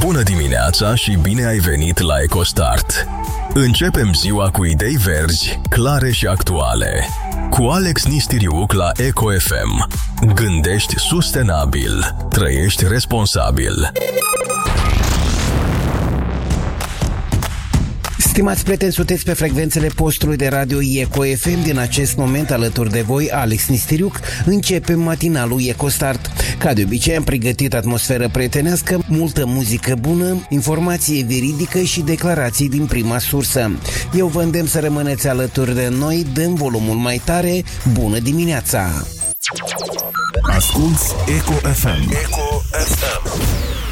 Bună dimineața și bine ai venit la EcoStart. Începem ziua cu idei verzi, clare și actuale. Cu Alex Nistiriuc la Eco FM. Gândești sustenabil. Trăiești responsabil. Stimați prieteni, sunteți pe frecvențele postului de radio Eco FM. Din acest moment, alături de voi, Alex Nistiriuc, începem matinalul EcoStart. Ca de obicei, am pregătit atmosferă prietenească, multă muzică bună, informație veridică și declarații din prima sursă. Eu vă îndemn să rămâneți alături de noi, dăm volumul mai tare. Bună dimineața! Asculți Eco FM. Eco FM.